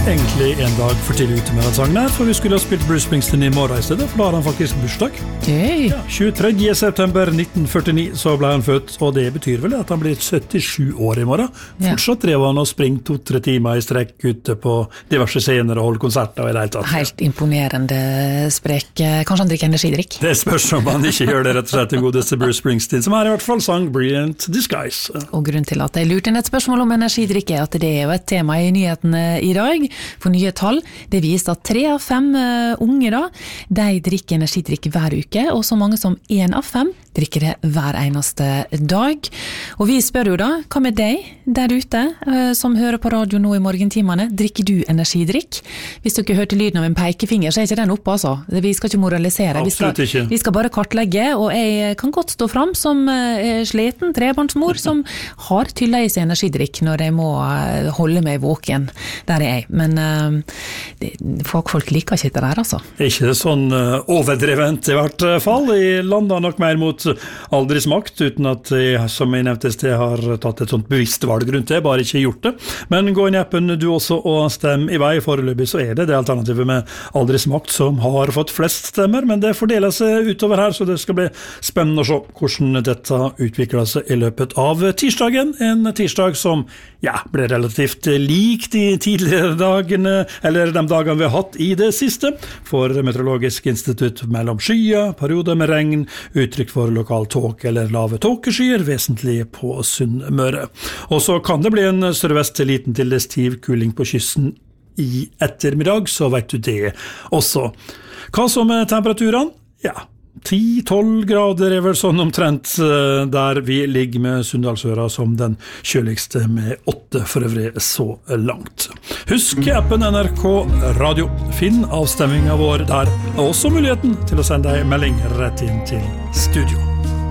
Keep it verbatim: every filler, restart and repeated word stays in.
egentlig en dag for tidlig ute med den sangen her, for vi skulle ha spilt Bruce Springsteen I morgen I stedet, for da har han faktisk bursdag. Hey. Ja, tjuetredje september nitten førtini så ble han født, og det betyr vel at han blir syttisju år I morgen. Fortsatt drev han og springt to-tre timer I strekk ute på diverse scener og holdt konserter og I det hele tatt. Helt imponerende sprek. Kanskje han drikker energidrikk? Det spørs om han ikke gjør det rett og slett den godeste Bruce Springsteen, som her I hvert fall sang Brilliant Disguise. Og grunnen til at jeg lurte inn et spørsmål om energidrikk er at det er jo et tema I nyhetene I dag. For nye tall, det viser at tre av fem uh, unge da, de drikker energidrikk hver uke, og så mange som en av fem drikker det hver eneste dag. Og vi spør jo da, hva med deg der ute uh, som hører på radio nå I morgentimene? Drikker du energidrikk? Hvis dere hørte lyden av en pekefinger, så er ikke den oppe altså. Vi skal ikke moralisere. Vi skal, Absolutt ikke. Vi skal bare kartlegge, og jeg kan godt stå frem som uh, sleten trebarnsmor som har tylla I seg energidrikk når jeg må uh, holde meg våken. Der er jeg. Men uh, det, folk, folk liker ikke det der, altså. Ikke sånn uh, overdrevent I hvert fall. Jeg lander nok mer mot aldri smakt, uten at jeg, som jeg nevnte, jeg har tatt et sånt bevisst valg rundt det, bare ikke gjort det. Men gå inn I appen du også og stem I vei. Foreløpig så er det det alternativet med aldri smakt som har fått flest stemmer, men det fordeler seg utover her, så det skal bli spennende å se hvordan dette utvikler seg I løpet av tirsdagen. En tirsdag som ja, ble relativt lik de tidligere dagene, eller de dagene vi har hatt I det siste, for Meteorologisk institutt mellom skyer, perioder med regn, uttrykk for lokal tåke eller lave tåkeskyer, vesentlig på Sunnmøre. Og så kan det bli en sørvest til liten til stiv kuling på kysten I ettermiddag, så vet du det også. Hva så med temperaturene? Ja, ti tolv grader er vel sånn omtrent der vi ligger med Sunndalsøra som den kjøligste med åtte for øvrig så langt. Husk appen N R K Radio. Finn avstemminga vår der, og også muligheten til å sende deg melding rett inn til studio.